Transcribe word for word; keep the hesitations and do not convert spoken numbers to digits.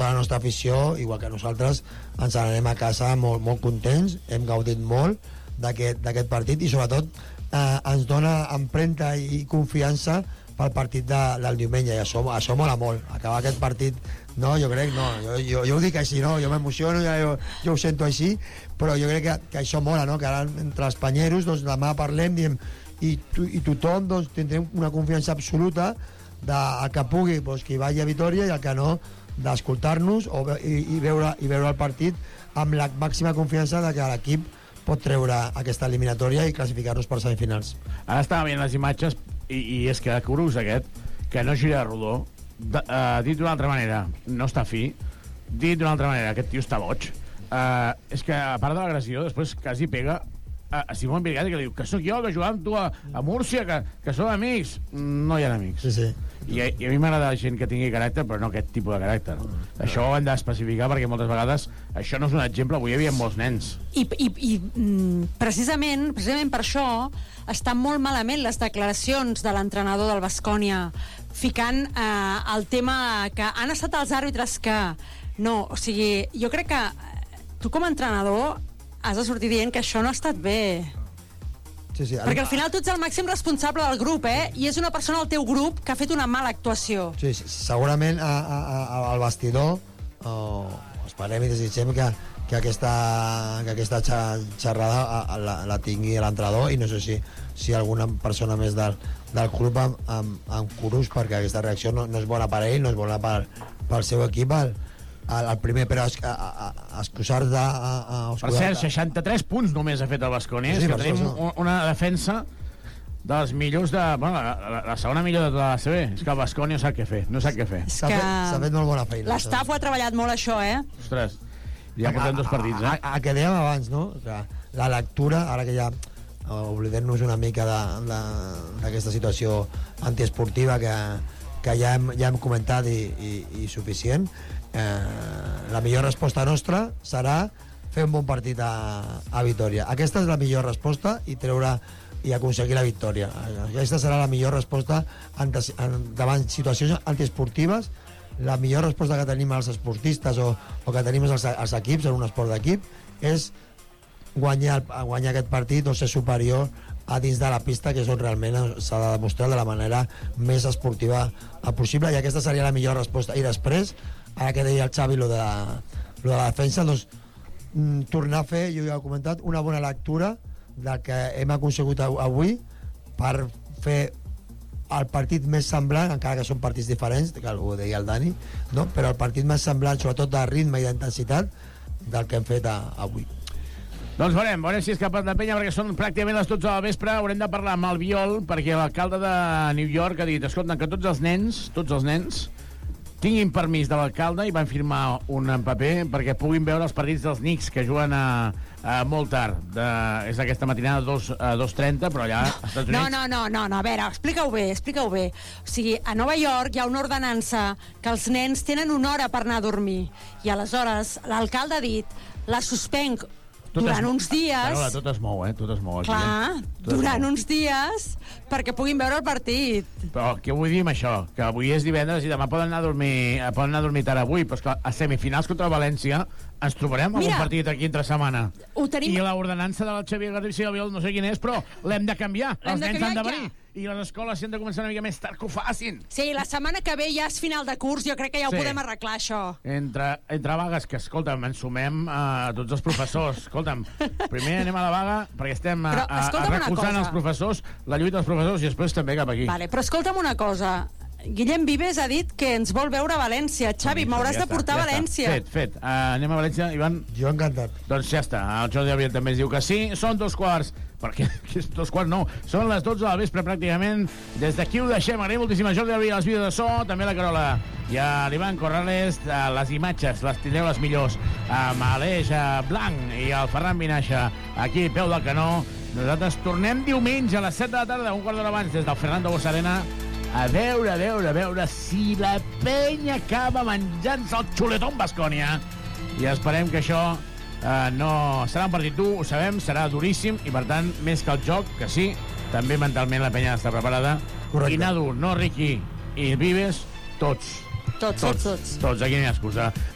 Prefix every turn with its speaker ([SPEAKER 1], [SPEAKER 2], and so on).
[SPEAKER 1] tota la nostra afició, igual que nosaltres, ens anem a casa molt, molt contents, hem gaudit molt d'aquest, d'aquest partit i sobretot eh, ens dona empremta i confiança pel partit de, del diumenge, i això, això mola molt, acabar aquest partit, no, jo crec, no, jo, jo, jo ho dic així, no, jo m'emociono, ja, jo, jo ho sento així, però jo crec que, que això mola, no, que ara entre els panyeros, doncs demà parlem, diem, i, tu, i tothom, doncs, tindrem una confiança absoluta de el que pugui, doncs, que hi vagi a Vitòria, i el que no, d'escoltar-nos o, i, i, veure, i veure el partit amb la màxima confiança de que l'equip pot treure aquesta eliminatòria i classificar-nos per semifinals.
[SPEAKER 2] Ara estava veient les imatges i, i és que Curus aquest, que no gira rodó, de, uh, dit d'una altra manera, no està fi, dit d'una altra manera, aquest tio està boig. Uh, és que, a part de l'agressió, després quasi pega a, a Simón Brigatti, que li diu que sóc jo, que jugava amb tu a, a Múrcia, que, que som amics. No hi ha amics.
[SPEAKER 1] Sí, sí.
[SPEAKER 2] I, I a mi m'agrada gent que tingui caràcter, però no aquest tipus de caràcter. Mm. Això ho hem d'especificar, perquè moltes vegades això no és un exemple. Avui hi havia molts nens.
[SPEAKER 3] I, i, i precisament, precisament per això estan molt malament les declaracions de l'entrenador del Baskonia, ficant eh, el tema que han estat els àrbitres que... No, o sigui, jo crec que tu com a entrenador has de sortir dient que això no ha estat bé.
[SPEAKER 1] Sí, sí,
[SPEAKER 3] perquè al final tu ets el màxim responsable del grup, eh? I és una persona al teu grup que ha fet una mala actuació.
[SPEAKER 1] Sí, sí, segurament a, a, a, al vestidor oh, esperem i desitgem que, que aquesta, que aquesta xerrada a, a, la, la tingui l'entrenador, i no sé si, si alguna persona més del, del club amb, amb, amb Curus, perquè aquesta reacció no, no és bona per ell, no és bona per, pel seu equip, el, el, el primer, però es, a, a, a excusar de... A, a,
[SPEAKER 2] per cert, seixanta-tres punts només ha fet el Baskonia, sí, sí, és que tenim no. una defensa dels millors de... Bueno, la, la, la segona millor de tota la A C B. És que el Baskonia sap què fer, no sap què fer.
[SPEAKER 1] S'ha fet, fet molt bona feina.
[SPEAKER 3] L'estaf ho ha treballat molt, això, eh?
[SPEAKER 2] Ostres, ja portem dos partits, eh?
[SPEAKER 1] A, a, a que dèiem abans, no? Que la lectura, ara que ja oblidem-nos una mica d'aquesta situació antiesportiva que, que ja hem, ja hem comentat i, i, i suficient, eh, la millor resposta nostra serà fer un bon partit a, a Vitòria. Aquesta és la millor resposta, i treure i aconseguir la victòria. Aquesta serà la millor resposta ante, davant situacions antiesportives. La millor resposta que tenim els esportistes o, o que tenim els, els equips en un esport d'equip és guanyar, guanyar aquest partit o ser superior a dins de la pista, que és on realment s'ha de demostrar de la manera més esportiva possible, i aquesta seria la millor resposta. I després, ara que deia el Xavi lo de la, lo de la defensa, doncs mm, tornar a fer, jo ja he comentat, una bona lectura del que hem aconsegut avui per fer el partit més semblant, encara que són partits diferents, que ho deia el Dani, no? Però el partit més semblant, sobretot de ritme i d'intensitat, del que hem fet a, avui.
[SPEAKER 2] Doncs veurem, veurem si és capat de penya, perquè són pràcticament les dotze del vespre. Haurem de parlar amb el Viol, perquè l'alcalde de New York ha dit, escolta, que tots els nens, tots els nens tinguin permís de l'alcalde i van firmar un paper perquè puguin veure els partits dels Knicks, que juguen a, a molt tard. De, és aquesta matinada a dos trenta, però allà als Estats Units...
[SPEAKER 3] No, no, no, no, no, a veure, explica-ho bé, explica-ho bé. O sigui, a Nova York hi ha una ordenança que els nens tenen una hora per anar a dormir, i aleshores l'alcalde ha dit, la suspenc tot durant es, uns dies...
[SPEAKER 2] Carola, tot es mou, eh? Tot es mou aquí,
[SPEAKER 3] clar,
[SPEAKER 2] eh?
[SPEAKER 3] durant uns dies perquè puguin veure el partit.
[SPEAKER 2] Però què vull dir amb això? Que avui és divendres i demà poden anar a dormir, poden anar a dormir tard avui, però és que a semifinals contra el València ens trobarem amb un partit aquí entre setmana.
[SPEAKER 3] Tenim...
[SPEAKER 2] I l'ordenança de la Xavier García Albiol no sé quin és, però l'hem de canviar. Els nens han de venir. I les escoles si han de començar una mica més tard que ho facin.
[SPEAKER 3] Sí, la setmana que ve ja és final de curs, jo crec que ja ho sí. podem arreglar, això.
[SPEAKER 2] Entre, entre vagues, que, escolta'm, ens sumem a tots els professors. Escolta'm, primer anem a la vaga perquè estem a, a, a recolzant els professors, la lluita dels professors, i després també cap aquí.
[SPEAKER 3] Vale, però escolta'm una cosa. Guillem Vives ha dit que ens vol veure a València. Xavi, m'hauràs ja de portar
[SPEAKER 2] ja
[SPEAKER 3] a València.
[SPEAKER 2] Fet, fet. Uh, anem a València, Ivan.
[SPEAKER 1] Jo encantat.
[SPEAKER 2] Doncs ja està. El Jordi Aviat també ens diu que sí. Són dos quarts. Perquè dos quarts no. Són les dotze del vespre, pràcticament. Des d'aquí ho deixem. Agraïm moltíssim a Jordi Aviat, els vídeos de so, també la Carola i a l'Ivan Corrales, les imatges, les tindreu les millors, amb l'Aleix Blanc i el Ferran Vinaixa aquí, peu del canó. Nosaltres tornem diumenge a les set de la tarda, un quart d'hora abans, des del Fernando Bossarena, a veure, a veure, a veure si la penya acaba menjant-se el xuletón Baskonia. I esperem que això eh, no serà un partit dur, ho sabem, serà duríssim, i per tant, més que el joc, que sí, també mentalment la penya està preparada.
[SPEAKER 1] Correcte.
[SPEAKER 2] I anar dur, no Ricky i Vives, tots.
[SPEAKER 3] Tots, tots, tots.
[SPEAKER 2] Tots, aquí no hi ha excusa.